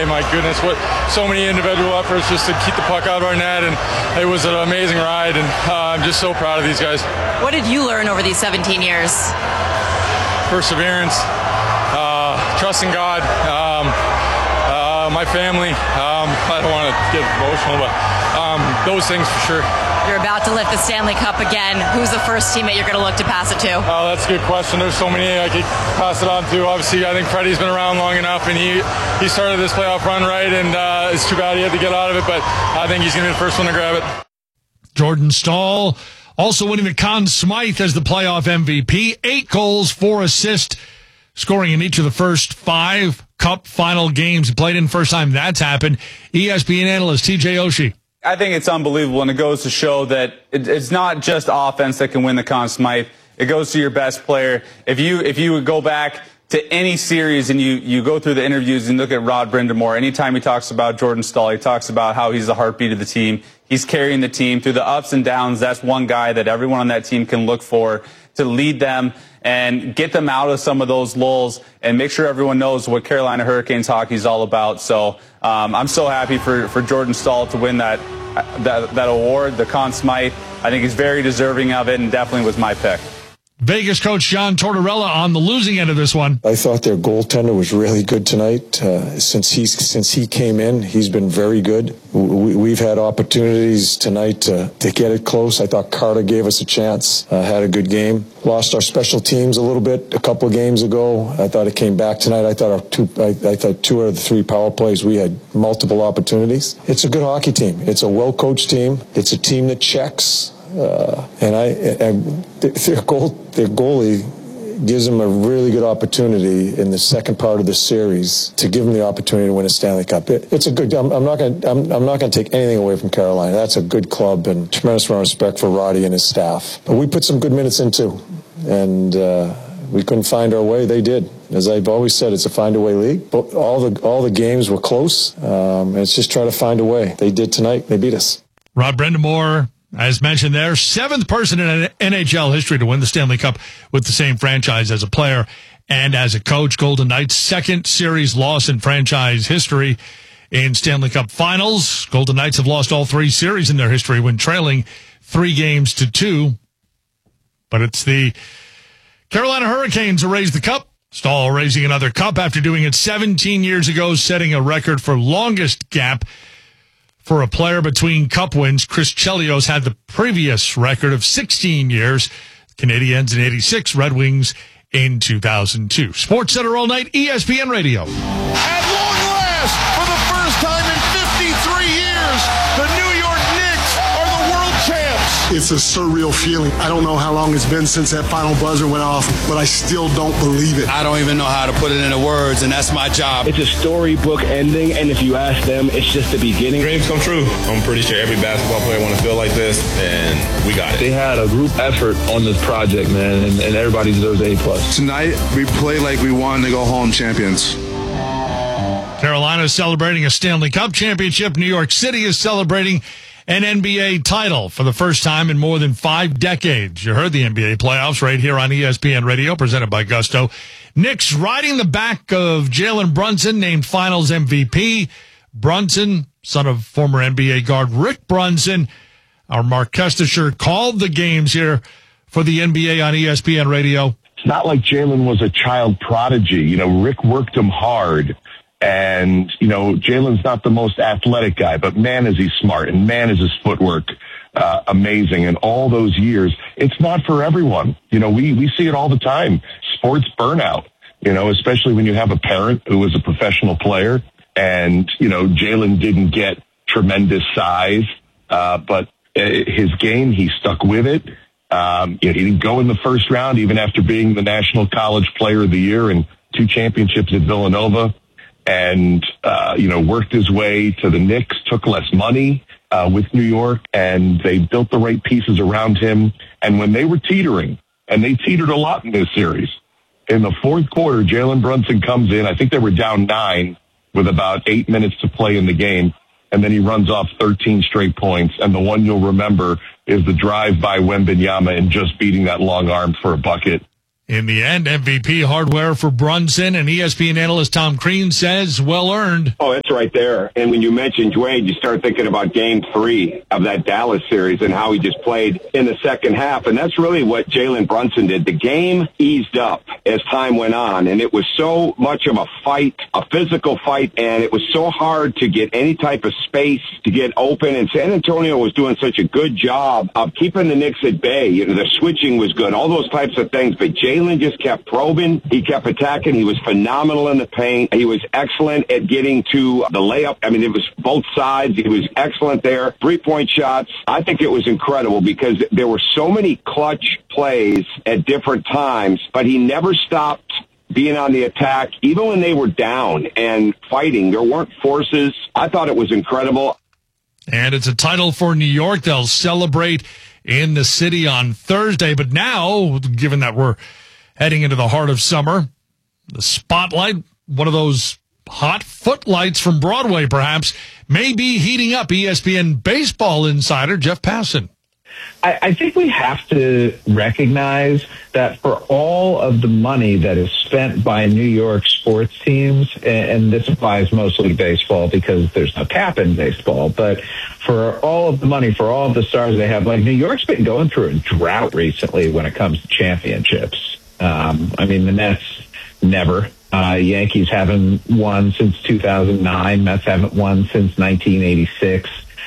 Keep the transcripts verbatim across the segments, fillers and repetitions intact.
today. My goodness, what so many individual efforts just to keep the puck out of our net, and it was an amazing ride, and uh, I'm just so proud of these guys. What did you learn over these seventeen years? Perseverance, uh, trust in God, um, uh, my family. Um, I don't want to get emotional, but um, those things for sure. You're about to lift the Stanley Cup again. Who's the first teammate you're going to look to pass it to? Oh, that's a good question. There's so many I could pass it on to. Obviously, I think Freddie's been around long enough, and he, he started this playoff run right, and uh, it's too bad he had to get out of it, but I think he's going to be the first one to grab it. Jordan Staal also winning the Conn Smythe as the playoff M V P. Eight goals, four assists, scoring in each of the first five Cup final games played in. First time that's happened. E S P N analyst T J Oshie. I think it's unbelievable, and it goes to show that it, it's not just offense that can win the Conn Smythe. It goes to your best player. If you if you would go back to any series and you, you go through the interviews and look at Rod Brind'Amour, anytime he talks about Jordan Staal, he talks about how he's the heartbeat of the team. He's carrying the team through the ups and downs. That's one guy that everyone on that team can look for to lead them and get them out of some of those lulls and make sure everyone knows what Carolina Hurricanes hockey is all about. So um, I'm so happy for, for Jordan Staal to win that, that, that award, the Conn Smythe. I think he's very deserving of it and definitely was my pick. Vegas coach John Tortorella on the losing end of this one. I thought their goaltender was really good tonight. Uh, since he's since he came in, he's been very good. We, we've had opportunities tonight to, to get it close. I thought Carter gave us a chance, uh, had a good game. Lost our special teams a little bit a couple of games ago. I thought it came back tonight. I thought our two, I, I thought two out of the three power plays, we had multiple opportunities. It's a good hockey team. It's a well-coached team. It's a team that checks. Uh, and I, I their goal, their goalie gives them a really good opportunity in the second part of the series to give them the opportunity to win a Stanley Cup. It, it's a good. I'm, I'm not going. I'm, I'm not going to take anything away from Carolina. That's a good club and tremendous amount of respect for Roddy and his staff. But we put some good minutes in too, and uh, we couldn't find our way. They did. As I've always said, it's a find a way league. But all the all the games were close, um, and it's just try to find a way. They did tonight. They beat us. Rod Brind'Amour, as mentioned there, seventh person in N H L history to win the Stanley Cup with the same franchise as a player and as a coach. Golden Knights' second series loss in franchise history in Stanley Cup finals. Golden Knights have lost all three series in their history when trailing three games to two. But it's the Carolina Hurricanes who raised the cup. Staal raising another cup after doing it seventeen years ago, setting a record for longest gap for a player between cup wins. Chris Chelios had the previous record of sixteen years. Canadiens in eighty-six, Red Wings in two thousand two. Sports Center all night, E S P N Radio. At long last, for the first time in fifty-three years, the New York Knicks are the world champs. It's a surreal feeling. I don't know how long it's been since that final buzzer went off, but I still don't believe it. I don't even know how to put it into words, and that's my job. It's a storybook ending, and if you ask them, it's just the beginning. Dreams come true. I'm pretty sure every basketball player want to feel like this, and we got it. They had a group effort on this project, man, and, and everybody deserves an A plus. Tonight, we played like we wanted to go home champions. Carolina is celebrating a Stanley Cup championship. New York City is celebrating an N B A title for the first time in more than five decades. You heard the N B A playoffs right here on E S P N Radio, presented by Gusto. Knicks riding the back of Jalen Brunson, named Finals M V P. Brunson, son of former N B A guard Rick Brunson. Our Mark Kestisher called the games here for the N B A on E S P N Radio. It's not like Jalen was a child prodigy. You know, Rick worked him hard. And, you know, Jalen's not the most athletic guy, but man, is he smart, and man, is his footwork uh, amazing. And all those years, it's not for everyone. You know, we, we see it all the time. Sports burnout, you know, especially when you have a parent who was a professional player. And, you know, Jalen didn't get tremendous size, uh, but his game, he stuck with it. Um, you know, he didn't go in the first round, even after being the National College Player of the Year and two championships at Villanova. And, uh, you know, worked his way to the Knicks, took less money uh, with New York, and they built the right pieces around him. And when they were teetering, and they teetered a lot in this series, in the fourth quarter, Jalen Brunson comes in. I think they were down nine with about eight minutes to play in the game. And then he runs off thirteen straight points. And the one you'll remember is the drive by Wembanyama and just beating that long arm for a bucket. In the end, M V P hardware for Brunson, and E S P N analyst Tom Crean says well-earned. Oh, it's right there. And when you mentioned Dwayne, you start thinking about game three of that Dallas series and how he just played in the second half. And that's really what Jalen Brunson did. The game eased up as time went on, and it was so much of a fight, a physical fight, and it was so hard to get any type of space to get open. And San Antonio was doing such a good job of keeping the Knicks at bay. You know, the switching was good, all those types of things. But Jalen just kept probing. He kept attacking. He was phenomenal in the paint. He was excellent at getting to the layup. I mean, it was both sides. He was excellent there. Three-point shots. I think it was incredible because there were so many clutch plays at different times, but he never stopped being on the attack, even when they were down and fighting. There weren't forces. I thought it was incredible. And it's a title for New York. They'll celebrate in the city on Thursday. But now, given that we're heading into the heart of summer, the spotlight, one of those hot footlights from Broadway perhaps, may be heating up. E S P N baseball insider Jeff Passan. I, I think we have to recognize that for all of the money that is spent by New York sports teams, and, and this applies mostly to baseball because there's no cap in baseball, but for all of the money, for all of the stars they have, like New York's been going through a drought recently when it comes to championships. Um, I mean, the Nets never. Uh, Yankees haven't won since two thousand nine. Mets haven't won since nineteen eighty-six.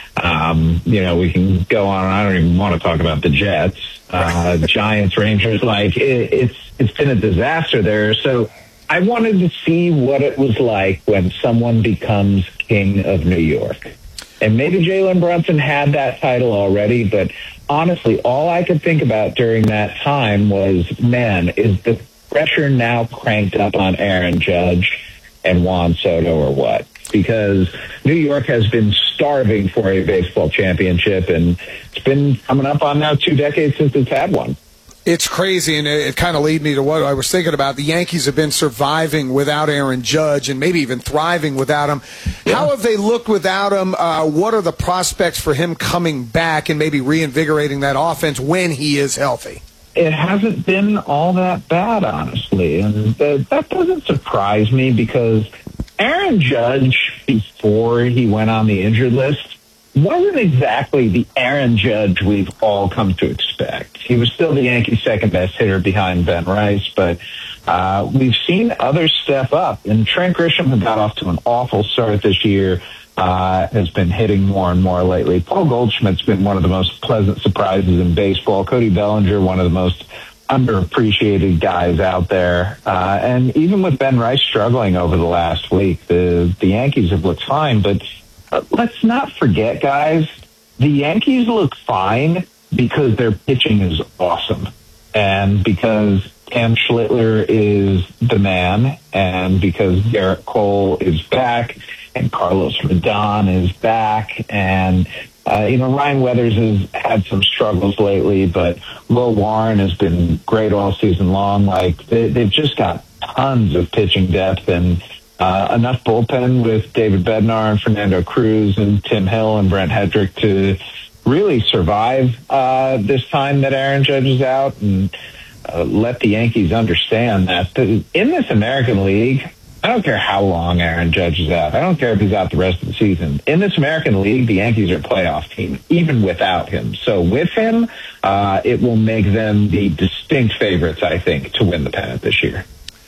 Um, you know, we can go on. I don't even want to talk about the Jets, uh, Giants, Rangers. Like it, it's it's been a disaster there. So I wanted to see what it was like when someone becomes king of New York. And maybe Jalen Brunson had that title already, but honestly, all I could think about during that time was, man, is the pressure now cranked up on Aaron Judge and Juan Soto or what? Because New York has been starving for a baseball championship, and it's been coming up on now two decades since it's had one. It's crazy, and it, it kind of lead me to what I was thinking about. The Yankees have been surviving without Aaron Judge and maybe even thriving without him. Yeah. How have they looked without him? Uh, what are the prospects for him coming back and maybe reinvigorating that offense when he is healthy? It hasn't been all that bad, honestly, and th- that doesn't surprise me because Aaron Judge, before he went on the injured list, wasn't exactly the Aaron Judge we've all come to expect. He was still the Yankees' second-best hitter behind Ben Rice, but uh, we've seen others step up. And Trent Grisham, who got off to an awful start this year, uh, has been hitting more and more lately. Paul Goldschmidt's been one of the most pleasant surprises in baseball. Cody Bellinger, one of the most underappreciated guys out there. Uh, and even with Ben Rice struggling over the last week, the, the Yankees have looked fine. But uh, let's not forget, guys, the Yankees look fine because their pitching is awesome. And because Cam Schlittler is the man, and because Garrett Cole is back, and Carlos Rodon is back, and Uh, you know, Ryan Weathers has had some struggles lately, but Will Warren has been great all season long. Like, they, they've just got tons of pitching depth and uh, enough bullpen with David Bednar and Fernando Cruz and Tim Hill and Brent Hedrick to really survive uh, this time that Aaron Judge is out, and uh, let the Yankees understand that in this American League, I don't care how long Aaron Judge is out. I don't care if he's out the rest of the season. In this American League, the Yankees are a playoff team, even without him. So with him, uh, it will make them the distinct favorites, I think, to win the pennant this year.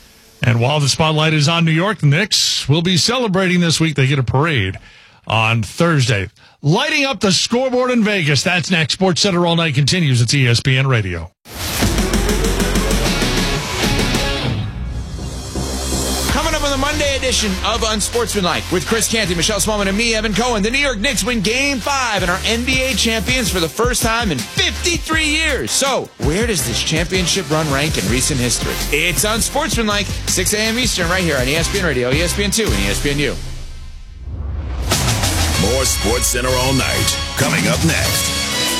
And while the spotlight is on New York, the Knicks will be celebrating this week. They get a parade on Thursday. Lighting up the scoreboard in Vegas. That's next. Sports Center All Night continues. It's E S P N Radio. The Monday edition of Unsportsmanlike with Chris Canty, Michelle Smallman, and me, Evan Cohen. The New York Knicks win Game five and are N B A champions for the first time in fifty-three years. So, where does this championship run rank in recent history? It's Unsportsmanlike, six a.m. Eastern, right here on E S P N Radio, E S P N two, and E S P N U. More Sports Center All Night, coming up next.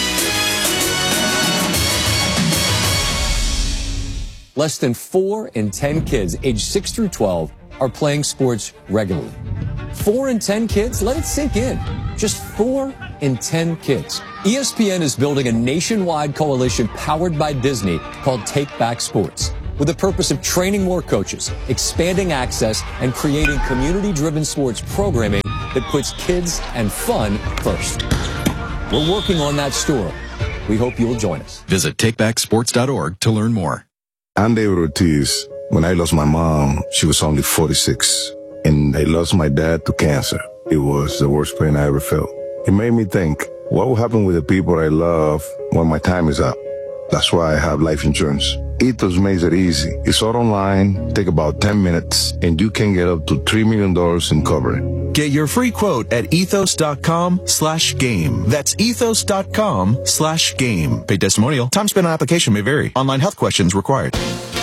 Less than four in ten kids aged six through twelve are playing sports regularly. Four in ten kids? Let it sink in. Just four in ten kids. E S P N is building a nationwide coalition powered by Disney called Take Back Sports. with the purpose of training more coaches, expanding access, and creating community-driven sports programming that puts kids and fun first. We're working on that store. We hope you'll join us. Visit take back sports dot org to learn more. I'm David Ortiz. When I lost my mom, she was only forty-six. And I lost my dad to cancer. It was the worst pain I ever felt. It made me think, what will happen with the people I love when my time is up? That's why I have life insurance. Ethos makes it easy. It's all online, take about ten minutes, and you can get up to three million dollars in coverage. Get your free quote at ethos.com slash game. That's ethos.com slash game. Paid testimonial. Time spent on application may vary. Online health questions required.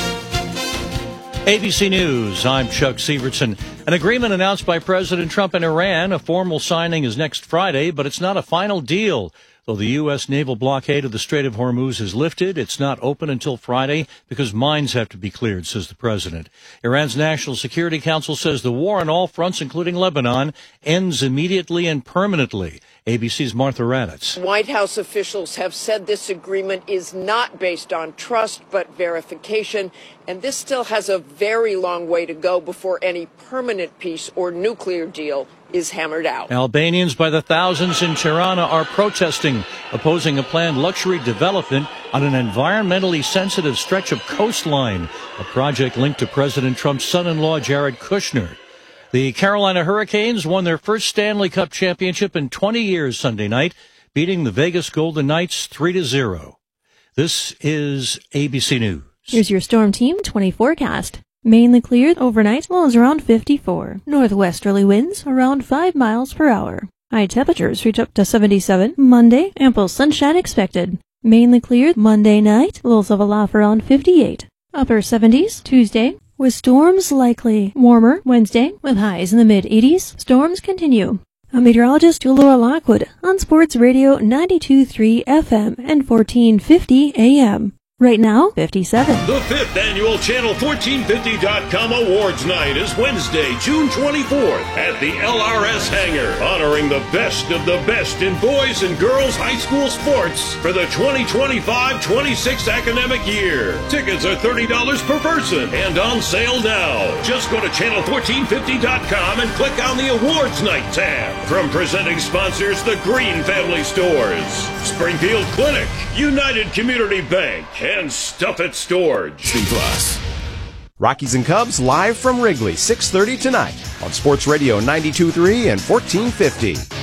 A B C News, I'm Chuck Severson. An agreement announced by President Trump and Iran. A formal signing is next Friday, but it's not a final deal. Though the U S naval blockade of the Strait of Hormuz is lifted, it's not open until Friday because mines have to be cleared, says the president. Iran's National Security Council says the war on all fronts, including Lebanon, ends immediately and permanently. A B C's Martha Raddatz. White House officials have said this agreement is not based on trust but verification, and this still has a very long way to go before any permanent peace or nuclear deal is hammered out. Albanians by the thousands in Tirana are protesting, opposing a planned luxury development on an environmentally sensitive stretch of coastline, a project linked to President Trump's son-in-law, Jared Kushner. The Carolina Hurricanes won their first Stanley Cup championship in twenty years Sunday night, beating the Vegas Golden Knights three to zero. This is A B C News. Here's your Storm Team twenty forecast. Mainly clear overnight, lows around fifty-four. Northwesterly winds around five miles per hour. High temperatures reach up to seventy-seven. Monday, ample sunshine expected. Mainly clear Monday night, lows of a low around fifty-eight. Upper seventies Tuesday, with storms likely. Warmer Wednesday, with highs in the mid-eighties. Storms continue. A meteorologist to Laura Lockwood on Sports Radio ninety-two point three F M and fourteen fifty A M. Right now, fifty-seven. The fifth annual Channel fourteen fifty dot com Awards Night is Wednesday, June twenty-fourth at the L R S Hangar, honoring the best of the best in boys and girls high school sports for the twenty twenty-five twenty-six academic year. Tickets are thirty dollars per person and on sale now. Just go to channel fourteen fifty dot com and click on the Awards Night tab. From presenting sponsors, the Green Family Stores, Springfield Clinic, United Community Bank, and Stuff It Storage. C Plus. Rockies and Cubs live from Wrigley, six thirty tonight on Sports Radio ninety-two point three and fourteen fifty.